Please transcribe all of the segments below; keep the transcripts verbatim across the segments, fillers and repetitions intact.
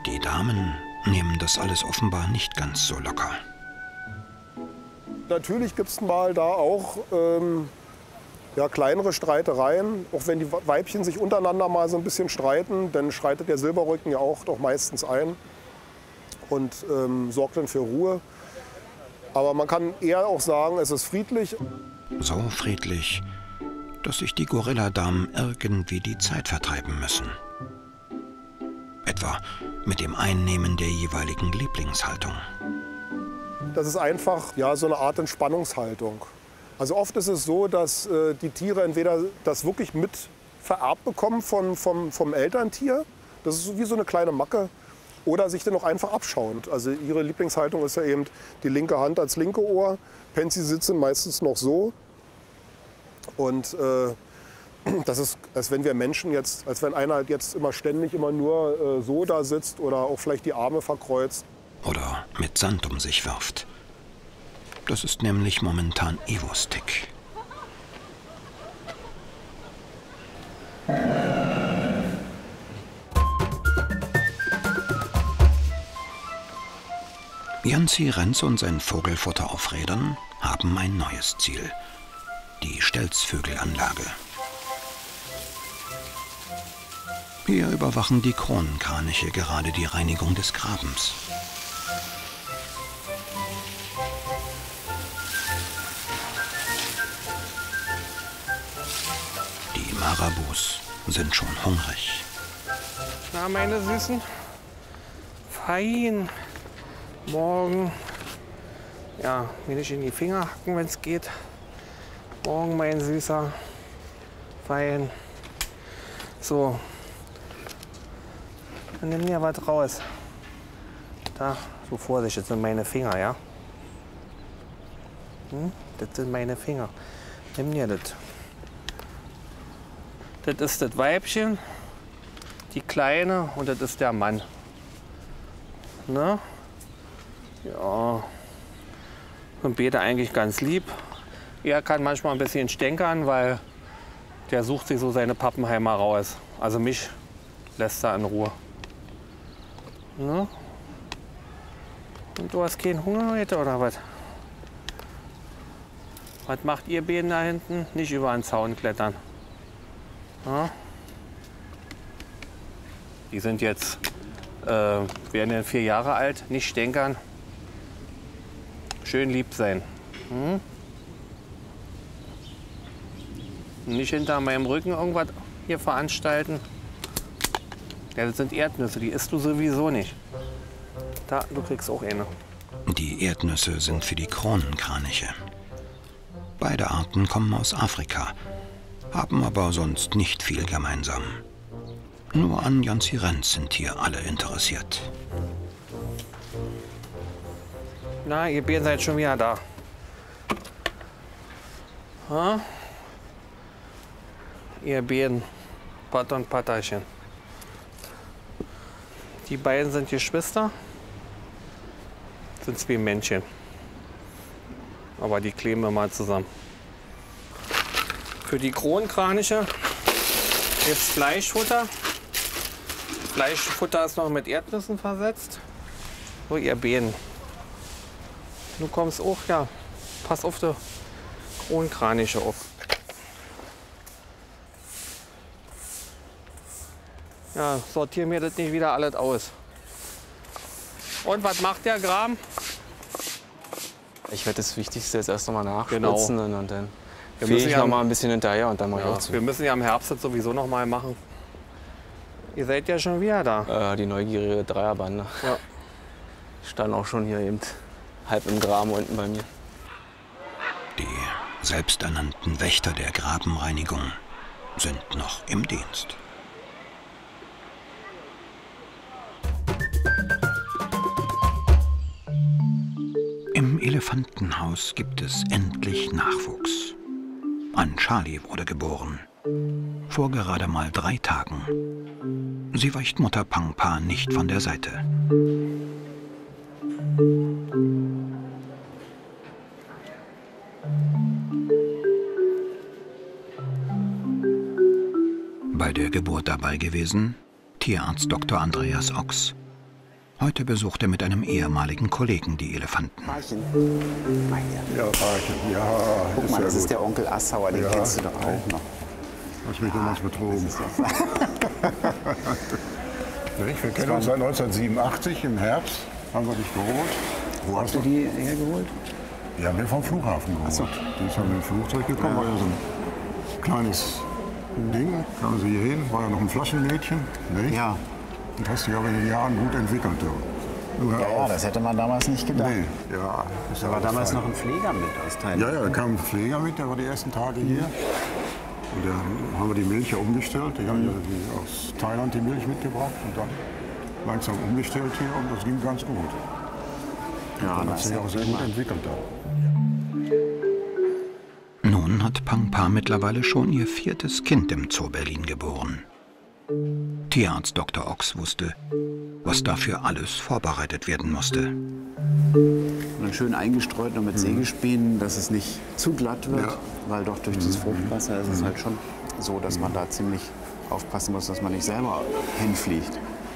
Die Damen nehmen das alles offenbar nicht ganz so locker. Natürlich gibt es mal da auch ähm, ja, kleinere Streitereien. Auch wenn die Weibchen sich untereinander mal so ein bisschen streiten, dann schreitet der Silberrücken ja auch doch meistens ein und ähm, sorgt dann für Ruhe. Aber man kann eher auch sagen, es ist friedlich. So friedlich, dass sich die Gorilladamen irgendwie die Zeit vertreiben müssen. Etwa mit dem Einnehmen der jeweiligen Lieblingshaltung. Das ist einfach ja, so eine Art Entspannungshaltung. Also oft ist es so, dass äh, die Tiere entweder das wirklich mit vererbt bekommen von, vom, vom Elterntier. Das ist wie so eine kleine Macke. Oder sich dann auch einfach abschauen. Also ihre Lieblingshaltung ist ja eben die linke Hand als linke Ohr. Pensi sitzen meistens noch so. Und äh, das ist, als wenn wir Menschen jetzt, als wenn einer jetzt immer ständig immer nur äh, so da sitzt oder auch vielleicht die Arme verkreuzt. Oder mit Sand um sich wirft. Das ist nämlich momentan Evo-Stick. Janzi Renz und sein Vogelfutter auf Rädern haben ein neues Ziel. Die Stelzvögelanlage. Hier überwachen die Kronenkraniche gerade die Reinigung des Grabens. Die Marabus sind schon hungrig. Na, meine Süßen, fein. Morgen, ja, mir nicht in die Finger hacken, wenn es geht. Morgen, mein Süßer, fein. So, dann nimm mir was raus. Da, so Vorsicht, das sind meine Finger, ja? Hm? Das sind meine Finger. Nimm dir das. Das ist das Weibchen, die Kleine, und das ist der Mann. Ne? Ja, und beide eigentlich ganz lieb. Er kann manchmal ein bisschen stänkern, weil der sucht sich so seine Pappenheimer raus. Also mich lässt er in Ruhe. Ne? Und du hast keinen Hunger heute, oder was? Was macht ihr beiden da hinten? Nicht über den Zaun klettern. Ja? Die sind jetzt, äh, werden ja vier Jahre alt, nicht stänkern. Schön lieb sein. Hm? Nicht hinter meinem Rücken irgendwas hier veranstalten. Ja, das sind Erdnüsse, die isst du sowieso nicht. Da, du kriegst auch eine. Die Erdnüsse sind für die Kronenkraniche. Beide Arten kommen aus Afrika, haben aber sonst nicht viel gemeinsam. Nur an Janzi Renz sind hier alle interessiert. Na, ihr beiden seid schon wieder da. Ha? Ihr beiden, Pat und Patterchen. Die beiden sind Geschwister. Sind zwei Männchen. Aber die kleben wir mal zusammen. Für die Kronenkraniche jetzt Fleischfutter. Fleischfutter ist noch mit Erdnüssen versetzt. So, ihr Beeren. Du kommst auch, ja. Pass auf die Kronenkraniche auf. Ja, sortieren mir das nicht wieder alles aus. Und was macht der Graben? Ich werde das Wichtigste jetzt erst noch mal nachspritzen, Genau. und dann Wir fege müssen ich ja noch mal ein bisschen hinterher und dann mache ich Ja, auch zu. wir müssen ja im Herbst das sowieso noch mal machen. Ihr seid ja schon wieder da. Äh, die neugierige Dreierbande. Ja. Stand auch schon hier eben halb im Graben unten bei mir. Die selbsternannten Wächter der Grabenreinigung sind noch im Dienst. Im Elefantenhaus gibt es endlich Nachwuchs. An Charlie wurde geboren. Vor gerade mal drei Tagen. Sie weicht Mutter Pangpa nicht von der Seite. Bei der Geburt dabei gewesen Tierarzt Doktor Andreas Ochs. Heute besucht er mit einem ehemaligen Kollegen die Elefanten. Parchen. Ja, Parchen, ja. Guck mal, ja das gut. ist der Onkel Assauer, den Ja. kennst du doch auch noch. Hast mich damals betrogen. Das ist ja Nicht? Wir kennen uns seit neunzehnhundertsiebenundachtzig im Herbst. Haben wir dich geholt. Wo hast du die hergeholt? Die haben wir vom Flughafen geholt. so. Die ist ja mit dem Flugzeug gekommen. War ja so ein kleines Ding. Kamen sie hier hin. War ja noch ein Flaschenmädchen. Nicht? Ja. Und hast dich aber in den Jahren gut entwickelt. Du. Nur hör Ja, ja, auf. das hätte man damals nicht gedacht. Nee, ja. Ist Da war alles damals fein. noch ein Pfleger mit aus Thailand. Ja, ja, da kam ein Pfleger mit, der war die ersten Tage hier. Und dann haben wir die Milch ja umgestellt. Die haben ja die aus Thailand die Milch mitgebracht und dann langsam umgestellt hier und das ging ganz gut. Ja, Dann hat das sich ist auch sehr gut entwickelt dann. Nun hat Pang Pa mittlerweile schon ihr viertes Kind im Zoo Berlin geboren. Tierarzt Doktor Ochs wusste, was dafür alles vorbereitet werden musste. Und dann schön eingestreut noch mit Sägespänen, dass es nicht zu glatt wird, Ja. weil doch durch das Fruchtwasser ist es halt schon so, dass man da ziemlich aufpassen muss, dass man nicht selber hinfliegt.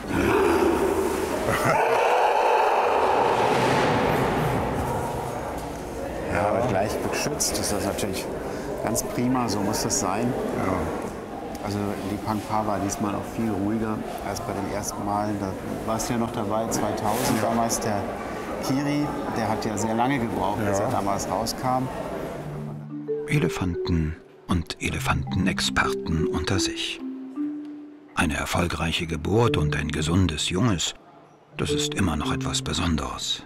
Ja, aber gleich beschützt ist das natürlich ganz prima, so muss das sein. Ja. Also die Pang Pa war diesmal auch viel ruhiger als bei den ersten Malen. Da warst du ja noch dabei, zweitausend damals, der Kiri, der hat ja sehr lange gebraucht, bis Ja. er damals rauskam. Elefanten und Elefantenexperten unter sich. Eine erfolgreiche Geburt und ein gesundes Junges, das ist immer noch etwas Besonderes.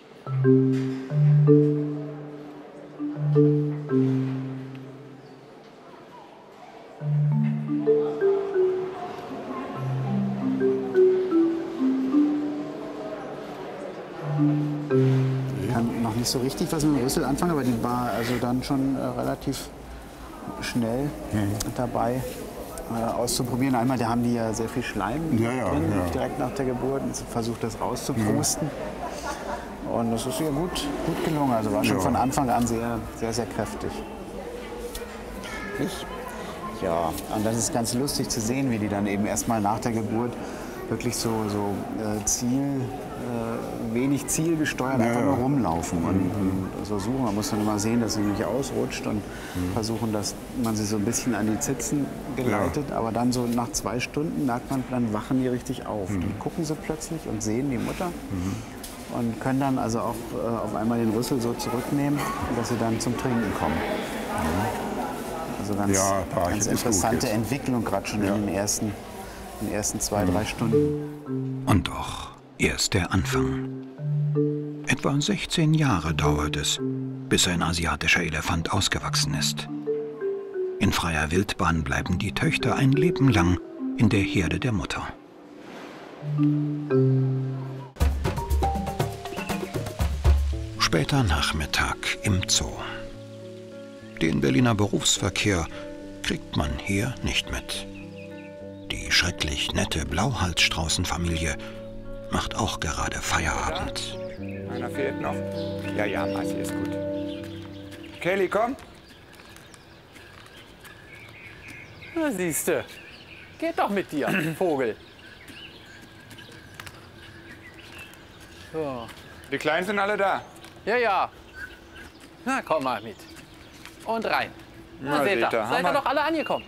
Ich kann noch nicht so richtig was mit dem Rüssel anfangen, aber die war also dann schon äh, relativ schnell dabei äh, auszuprobieren. Einmal, da haben die ja sehr viel Schleim Ja, ja, drin, ja. direkt nach der Geburt und versucht das rauszuprusten. Und das ist ihr gut, gut gelungen. Also war schon Ja. von Anfang an sehr, sehr, sehr kräftig. Ich? Ja, und das ist ganz lustig zu sehen, wie die dann eben erstmal nach der Geburt wirklich so, so äh, Ziel, äh, wenig zielgesteuert Ja, einfach ja. nur rumlaufen und, und so suchen. Man muss dann immer sehen, dass sie nicht ausrutscht und versuchen, dass man sie so ein bisschen an die Zitzen geleitet. Aber dann so nach zwei Stunden merkt man, dann wachen die richtig auf. Dann gucken sie plötzlich und sehen die Mutter. Und können dann also auch äh, auf einmal den Rüssel so zurücknehmen, dass sie dann zum Trinken kommen. Also ganz, Ja, Parchen ganz ist gut interessante jetzt. Entwicklung, gerade schon Ja. in den ersten, in den ersten zwei, drei Stunden. Und doch erst der Anfang. Etwa sechzehn Jahre dauert es, bis ein asiatischer Elefant ausgewachsen ist. In freier Wildbahn bleiben die Töchter ein Leben lang in der Herde der Mutter. Später Nachmittag im Zoo. Den Berliner Berufsverkehr kriegt man hier nicht mit. Die schrecklich nette Blauhalsstraußenfamilie macht auch gerade Feierabend. Einer fehlt noch. Ja, ja, Massi ist gut. Kelly, komm. Na siehste, geht doch mit dir, Vogel. So, Die Kleinen sind alle da. ja, ja. Na, komm mal mit. Und rein. Na, Na, seht seht ihr, ihr, seid Hammer. ihr doch alle angekommen.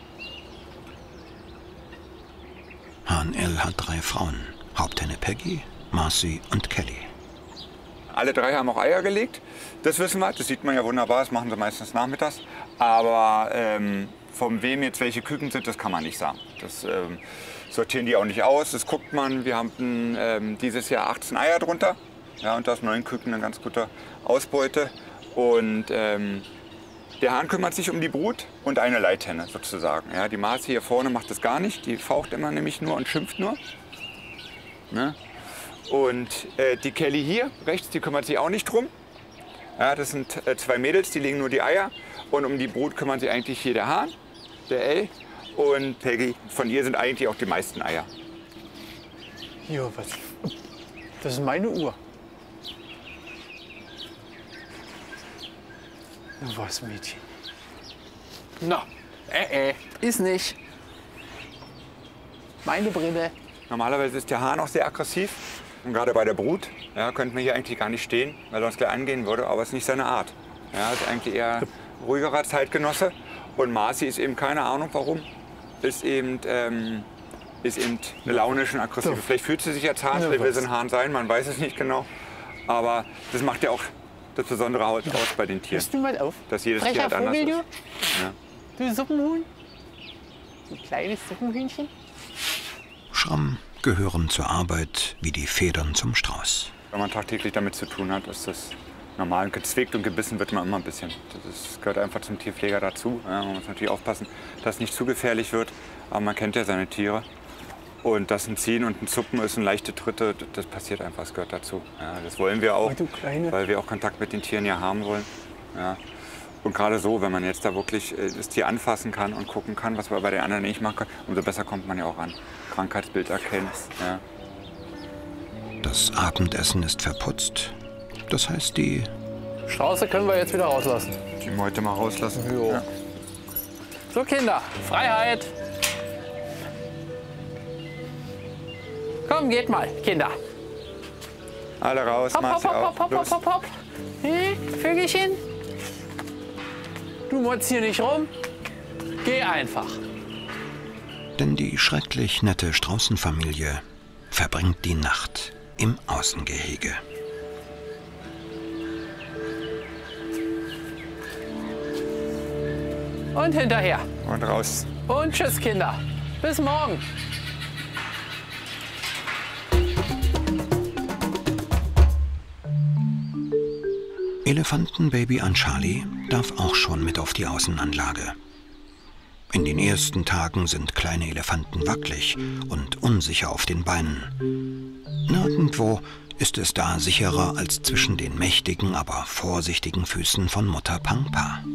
H N L hat drei Frauen. Haupthenne Peggy, Marcy und Kelly. Alle drei haben auch Eier gelegt. Das wissen wir. Das sieht man ja wunderbar. Das machen sie meistens nachmittags. Aber ähm, von wem jetzt welche Küken sind, das kann man nicht sagen. Das ähm, sortieren die auch nicht aus. Das guckt man. Wir haben ähm, dieses Jahr achtzehn Eier drunter. Ja, und da ist neun Küken eine ganz gute Ausbeute. Und ähm, der Hahn kümmert sich um die Brut und eine Leithenne sozusagen. Ja, die Marcy hier vorne macht das gar nicht. Die faucht immer nämlich nur und schimpft nur. Ne? Und äh, die Kelly hier rechts, die kümmert sich auch nicht drum. Ja, das sind äh, zwei Mädels, die legen nur die Eier. Und um die Brut kümmert sich eigentlich hier der Hahn, der L. Und Peggy, von ihr sind eigentlich auch die meisten Eier. Jo, was? Das ist meine Uhr. Na was, Mädchen? Na, äh, äh, ist nicht. Meine Brille. Normalerweise ist der Hahn auch sehr aggressiv. Und gerade bei der Brut ja, könnten wir hier eigentlich gar nicht stehen, weil er uns gleich angehen würde, aber es ist nicht seine Art. Ja, ist eigentlich eher ruhigerer Zeitgenosse. Und Marci ist eben, keine Ahnung warum, ist eben, ähm, ist eben launisch und aggressiv. So. Vielleicht fühlt sie sich jetzt hart, vielleicht will sie ein Hahn sein, man weiß es nicht genau. Aber das macht ja auch das Besondere aus bei den Tieren. Bist du mal auf? Dass jedes Frecher Tier halt anders Vogel, ist. Du? Ja. Du Suppenhuhn? Ein kleines Suppenhühnchen? Schramm gehören zur Arbeit wie die Federn zum Strauß. Wenn man tagtäglich damit zu tun hat, ist das normal. Gezwickt und gebissen wird man immer ein bisschen. Das gehört einfach zum Tierpfleger dazu. Ja, man muss natürlich aufpassen, dass es nicht zu gefährlich wird. Aber man kennt ja seine Tiere. Und dass ein Ziehen und ein Zuppen ist, ein leichte Tritte, das passiert einfach, das gehört dazu. Ja, das wollen wir auch, weil wir auch Kontakt mit den Tieren ja haben wollen. Ja. Und gerade so, wenn man jetzt da wirklich das Tier anfassen kann und gucken kann, was man bei den anderen nicht machen kann, umso besser kommt man ja auch an. Krankheitsbild erkennt. Ja. Das Abendessen ist verputzt. Das heißt, die Strauße können wir jetzt wieder rauslassen. Die wir heute mal rauslassen. Ja. So, Kinder, Freiheit. Komm, geht mal, Kinder. Alle raus, Hopp, hopp, Marci hopp, auch. hopp, hopp, hopp, hopp. Hey, Vögelchen. Du motzt hier nicht rum. Geh einfach. Denn die schrecklich nette Straußenfamilie verbringt die Nacht im Außengehege. Und hinterher. Und raus. Und tschüss, Kinder. Bis morgen. Elefantenbaby Anchali darf auch schon mit auf die Außenanlage. In den ersten Tagen sind kleine Elefanten wackelig und unsicher auf den Beinen. Nirgendwo ist es da sicherer als zwischen den mächtigen, aber vorsichtigen Füßen von Mutter Pangpa.